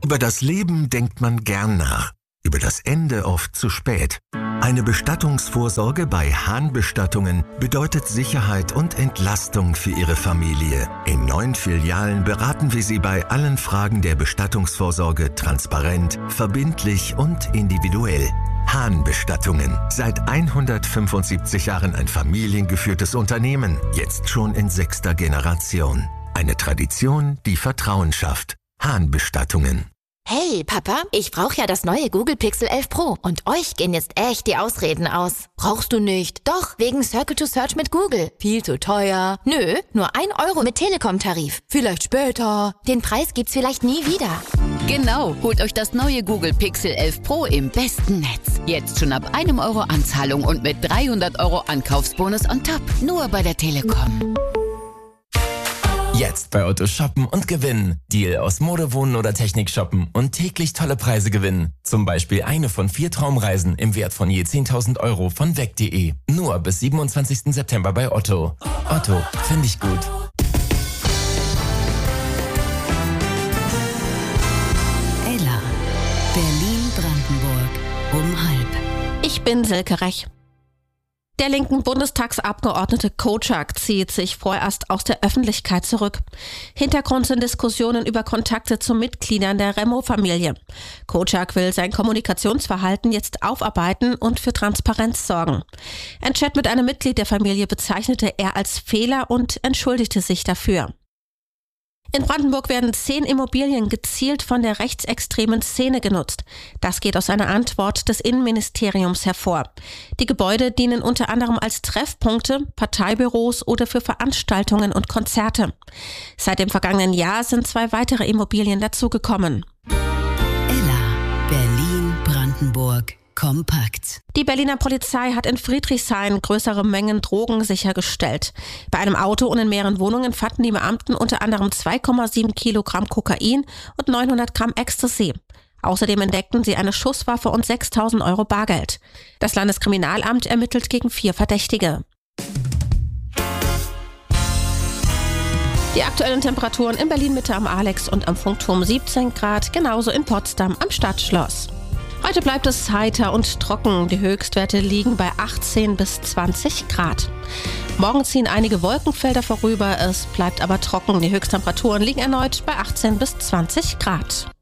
Über das Leben denkt man gern nach, über das Ende oft zu spät. Eine Bestattungsvorsorge bei Hahn Bestattungen bedeutet Sicherheit und Entlastung für Ihre Familie. In 9 Filialen beraten wir Sie bei allen Fragen der Bestattungsvorsorge transparent, verbindlich und individuell. Hahn Bestattungen. Seit 175 Jahren ein familiengeführtes Unternehmen, jetzt schon in 6. Generation. Eine Tradition, die Vertrauen schafft. Hahn Bestattungen. Hey, Papa, ich brauche ja das neue Google Pixel 11 Pro und euch gehen jetzt echt die Ausreden aus. Brauchst du nicht? Doch, wegen Circle to Search mit Google. Viel zu teuer. Nö, nur 1 Euro mit Telekom-Tarif. Vielleicht später. Den Preis gibt's vielleicht nie wieder. Genau, holt euch das neue Google Pixel 11 Pro im besten Netz. Jetzt schon ab 1 Euro Anzahlung und mit 300 Euro Ankaufsbonus on top. Nur bei der Telekom. Jetzt bei Otto shoppen und gewinnen. Deal aus Mode, Wohnen oder Technik shoppen und täglich tolle Preise gewinnen. Zum Beispiel eine von 4 Traumreisen im Wert von je 10.000 Euro von weg.de. Nur bis 27. September bei Otto. Otto, finde ich gut. Ella, Berlin-Brandenburg, um 12:30. Ich bin Silke Rech. Der linken Bundestagsabgeordnete Kocak zieht sich vorerst aus der Öffentlichkeit zurück. Hintergrund sind Diskussionen über Kontakte zu Mitgliedern der Remo-Familie. Kocak will sein Kommunikationsverhalten jetzt aufarbeiten und für Transparenz sorgen. Ein Chat mit einem Mitglied der Familie bezeichnete er als Fehler und entschuldigte sich dafür. In Brandenburg werden 10 Immobilien gezielt von der rechtsextremen Szene genutzt. Das geht aus einer Antwort des Innenministeriums hervor. Die Gebäude dienen unter anderem als Treffpunkte, Parteibüros oder für Veranstaltungen und Konzerte. Seit dem vergangenen Jahr sind 2 weitere Immobilien dazugekommen. Ella, Berlin-Brandenburg. Kompakt. Die Berliner Polizei hat in Friedrichshain größere Mengen Drogen sichergestellt. Bei einem Auto und in mehreren Wohnungen fanden die Beamten unter anderem 2,7 Kilogramm Kokain und 900 Gramm Ecstasy. Außerdem entdeckten sie eine Schusswaffe und 6.000 Euro Bargeld. Das Landeskriminalamt ermittelt gegen 4 Verdächtige. Die aktuellen Temperaturen in Berlin-Mitte am Alex und am Funkturm 17 Grad, genauso in Potsdam am Stadtschloss. Heute bleibt es heiter und trocken. Die Höchstwerte liegen bei 18 bis 20 Grad. Morgen ziehen einige Wolkenfelder vorüber, es bleibt aber trocken. Die Höchsttemperaturen liegen erneut bei 18 bis 20 Grad.